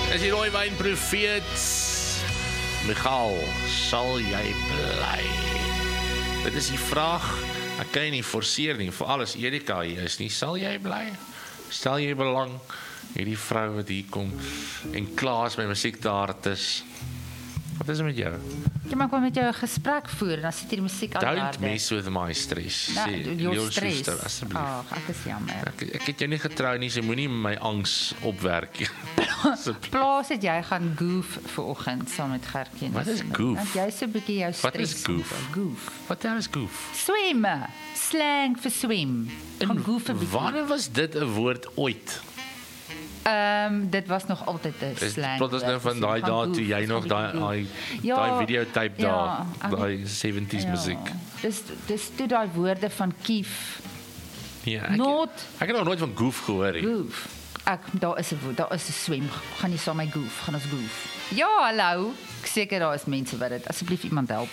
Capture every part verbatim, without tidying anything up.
Is die rooi wyn profeet Michal, sal jy bly? Dit is die vraag. Ek kan nie forceer nie, vir alles Erika hier is nie. Sal jy bly? Stel jy belang? Hierdie vrou wat hier kom en klaas my musiek daar is. Wat is met jou? Ja, maar ek wil met jou 'n gesprek voer en dan sit hier die musiek al Don't harde. mess with my stress. Nou, Sê, jou jou stress. suster, asseblief. Ag, ek is jammer. Ek, ek het jou nie getrou nie, so moenie my angs opwerk nie. Plaas het jy gaan goof vanoggend saam met Gertjie. Wat is goof? Want jy so 'n bietjie jou Wat stres. is goof? Goof. Wat daar is goof? Swem. Slang vir swem. Gaan goof 'n bietjie. Wanneer was dit 'n woord ooit? Ehm um, dit was nog altyd 'n Is slang. Praat ons nou van daai dae toe jy nog daai daai Ja, daai videotape ja, daar, ek daai seventies musiek. Dis dis toe daai woorde van kief. Ja, ek, Not ek het nog nooit van goof gehoor nie. goof. Ek daar is 'n woord, daar is 'n swem. Gaan jy saam met my goof, gaan ons goof. Ja, hallo. Ek seker daar is mense wat dit asseblief iemand help.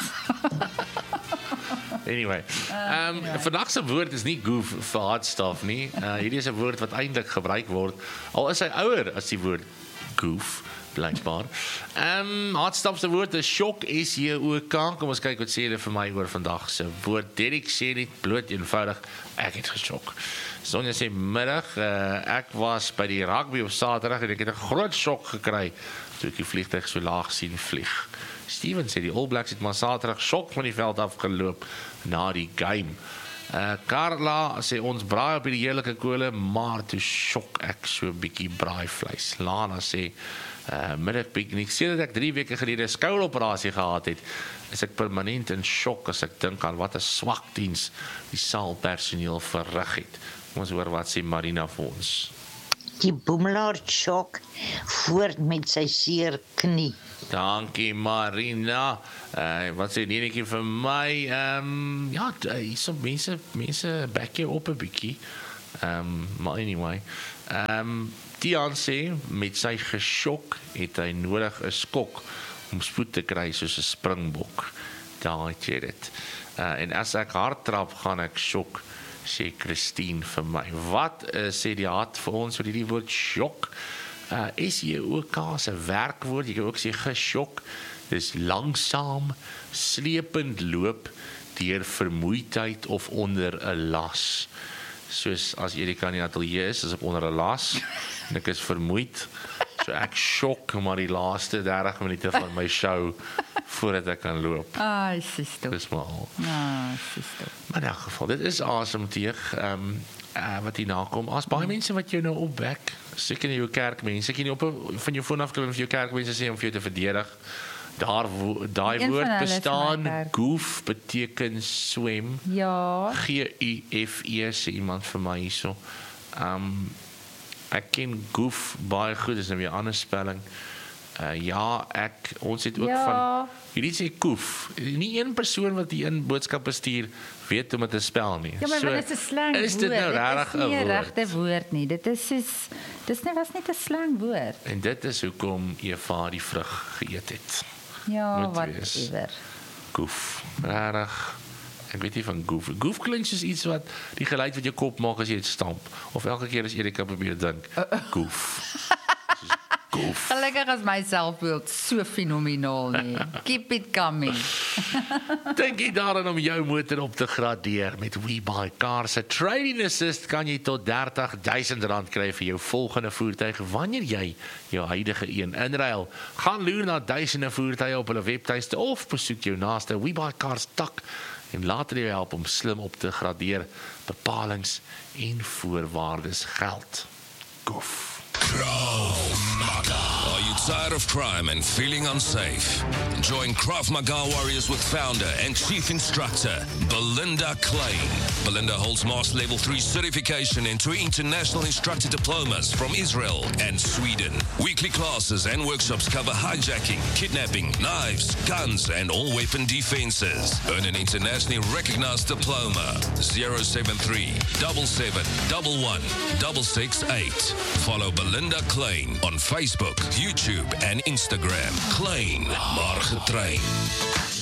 Anyway, ehm um, ja. Vandag se woord is nie goof vir hardstuff nie. Uh, hierdie is 'n woord wat eintlik gebruik word. Al is hy ouer as die woord goof, blykbaar. Ehm um, hardstuff se woord is shock, S J O K. Kom ons kyk wat sê hulle vir my oor vandag se woord. Derek sê net bloot eenvoudig, ek het geshok. Sonja sê middag, uh, ek was by die rugby op Saterdag en ek het 'n groot sjok gekry toe ek die vliegtuig so laag sien vlieg. Steven sê die All Blacks het maar Saterdag sjok van die veld afgeloop na die game. Uh, Carla sê ons braai op die heerlike kole, maar toe sjok ek so 'n bietjie braaivleis. Lana sê uh, middagpiknik, sedert ek drie weke gelede 'n skouoperasie gehad het, is ek permanent in sjok as ek dink aan wat 'n swak diens die saalpersoneel verrig het. Ons hoor wat sê Marina vir ons. Die boemelaar sjok voort met sy seer knie. Dankie Marina. Uh, wat sê die netjie vir my? Ehm um, ja, hierso mense mense back jou op 'n bietjie. Ehm um, maar anyway. Ehm um, Tian sê met sy geskok het hy nodig 'n skok om spoed te kry soos 'n springbok. Daar het jy dit. Uh, en as ek hard trap, gaan ek sjok, sê Christine vir my. Wat uh, sê die hart vir ons oor hierdie woord sjok? Uh, S J O K se werkwoord, jy kan ook sê geskok, dis langsaam, slepend loop deur vermoeidheid of onder 'n las. Soos as Erika in die ateljee is, is ek onder 'n las en ek is vermoeid. So ek sjok maar die laaste dertig minute van my show voordat ek kan loop. Ai, sister. Dis maar al. Ah, sister. Maar in elk geval, dit is asemteug. Ehm um, uh, wat hier nakom. As baie mense wat jou nou opwek, seker in jou kerk mense, ek nie op van jou foon af klim vir jou kerk mense sê om vir jou te verdedig. Daar daai Een woord van hulle is bestaan, my kerk. goof beteken swem. Ja. G U F E sê iemand vir my hierso. Ehm um, ek ken goof baie goed, dis nou weer 'n ander spelling. Uh, ja, ek ons het ook Ja. van hierdie sê koef. Nie een persoon wat hier in boodskappe stuur weet hoe om dit te spel nie. Ja, maar So, dit is 'n slang woord. is dit nou regtig Dit is nie 'n 'n woord? regte woord nie. Dit is soos dis net was net 'n slang woord. En dit is hoekom Eva die vrug geëet het. Ja, Moet wees. whatever. Koef. Regtig. Ek weet nie van goof. Goof klink soos iets wat die geluid wat jou kop maak as jy dit stamp. Of elke keer as Erika probeer dink. Goof. Soos goof. Gelukkig is my selfbeeld so fenomenaal nie. Keep it coming. Dink jy daaraan om jou motor op te gradeer met WeBuyCars? Se Trading Assist kan jy tot dertig duisend rand kry vir jou volgende voertuig wanneer jy jou huidige een inruil. Gaan loer na duisende voertuie op hulle webtuiste of besoek jou naaste WeBuyCars tak en laat hulle jou help om slim op te gradeer. Bepalings en voorwaardes geld. Goof. Krav Maga. Are you tired of crime and feeling unsafe? Join Krav Maga Warriors with founder and chief instructor Belinda Klein. Belinda holds Master Level three certification and two international instructor diplomas from Israel and Sweden. Weekly classes and workshops cover hijacking, kidnapping, knives, guns, and all weapon defenses. Earn an internationally recognized diploma. zero seven three, seven seven one one, six six eight. Follow Belinda Klein on Facebook, YouTube, and Instagram. Klein, maar getrain.